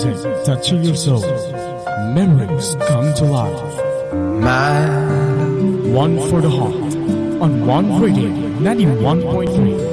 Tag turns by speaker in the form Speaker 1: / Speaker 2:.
Speaker 1: music touching your soul. Memories come to life.
Speaker 2: My
Speaker 1: One for the heart on One Radio 91.3.